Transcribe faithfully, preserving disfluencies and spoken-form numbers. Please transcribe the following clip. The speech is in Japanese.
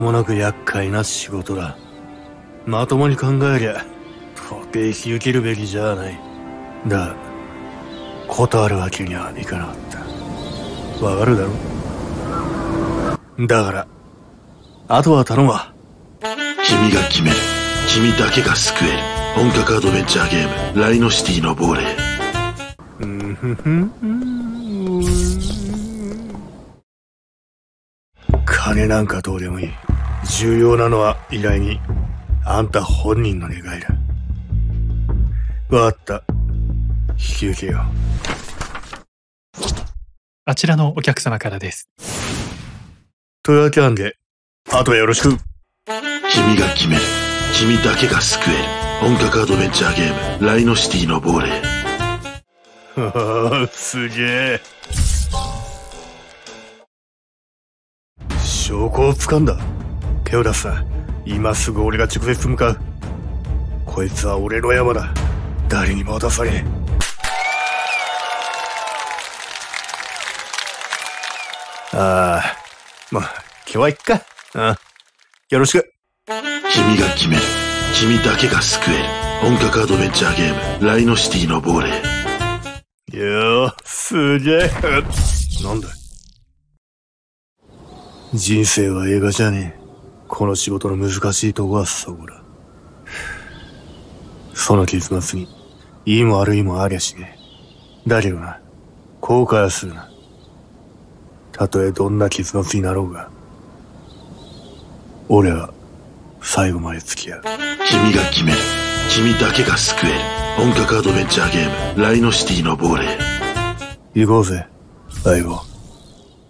もなく厄介な仕事だ。まともに考えりゃ、到底引き受けるべきじゃない。だが、断るわけにはいかなかった。わかるだろ？だから、あとは頼むわ。 君が決める。君だけが救える。本格アドベンチャーゲーム、ライノシティの亡霊。 うんふふん。金なんかどうでもいい。重要なのは依頼人、あんた本人の願いだ。わかった。引き受けよう。 あちらのお客様からです。 というわけなんで、あとはよろしく。 君が決める。君だけが救える。本格アドベンチャーゲーム、ライノシティの亡霊。 はあ、すげえ。証拠を掴んだ。手を出すな。今すぐ俺が直接向かう。こいつは俺の山だ。誰にも渡さねえ。ああ、まあ、今日はいっか。うん。よろしく。 君が決める。君だけが救える。本格アドベンチャーゲーム、ライノシティの亡霊。 よー、すげえ。なんだ？人生は映画じゃねえ。この仕事の難しいとこはそこだ。その結末に、いいも悪いもありゃしねえ。だけどな、後悔はするな。たとえどんな結末になろうが、俺は最後まで付き合う。 君が決める。君だけが救える。本格アドベンチャーゲーム、ライノシティの亡霊。 行こうぜ、相棒。